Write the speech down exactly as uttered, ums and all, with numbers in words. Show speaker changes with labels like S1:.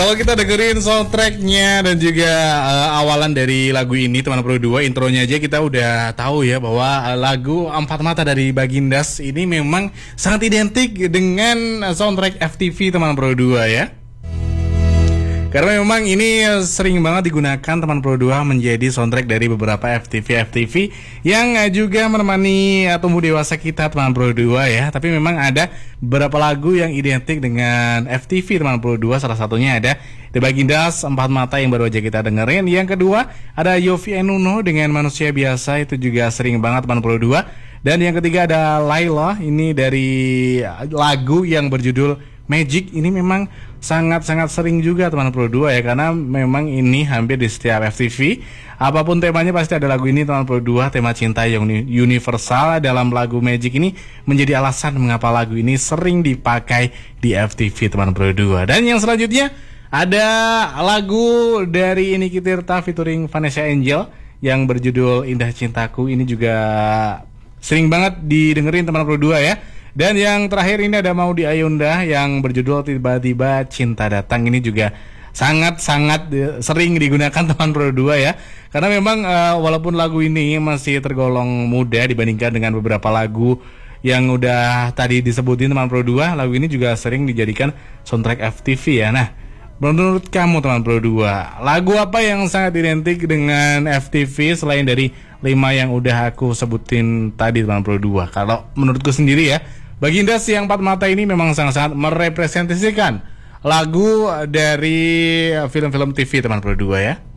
S1: Kalau kita dengerin soundtracknya dan juga uh, awalan dari lagu ini teman Pro dua, intronya aja kita udah tahu ya bahwa uh, lagu Empat Mata dari Bagindas ini memang sangat identik dengan soundtrack F T V teman Pro dua ya. Karena memang ini sering banget digunakan teman Pro dua menjadi soundtrack dari beberapa F T V F T V yang juga menemani tumbuh dewasa kita teman Pro dua ya. Tapi memang ada beberapa lagu yang identik dengan F T V teman Pro dua. Salah satunya ada The Bagindas Empat Mata yang baru aja kita dengerin. Yang kedua ada Yovie and Nuno dengan Manusia Biasa, itu juga sering banget teman Pro dua. Dan yang ketiga ada Laila, ini dari lagu yang berjudul Magic. Ini memang sangat-sangat sering juga teman Pro dua ya, karena memang ini hampir di setiap F T V apapun temanya pasti ada lagu ini teman Pro dua. Tema cinta yang universal dalam lagu Magic ini menjadi alasan mengapa lagu ini sering dipakai di F T V teman Pro dua. Dan yang selanjutnya ada lagu dari Niki Tirta featuring Vanessa Angel yang berjudul Indah Cintaku. Ini juga sering banget didengerin teman Pro dua ya. Dan yang terakhir ini ada Maudy Ayunda yang berjudul Tiba-Tiba Cinta Datang. Ini juga sangat-sangat sering digunakan teman Pro dua ya. Karena memang uh, walaupun lagu ini masih tergolong muda dibandingkan dengan beberapa lagu yang udah tadi disebutin teman Pro dua, lagu ini juga sering dijadikan soundtrack F T V ya. Nah, menurut kamu teman Pro dua, lagu apa yang sangat identik dengan F T V selain dari lima yang udah aku sebutin tadi teman Pro dua? Kalau menurutku sendiri ya, Bagindas yang Empat Mata ini memang sangat-sangat merepresentasikan lagu dari film-film T V teman Pro dua ya.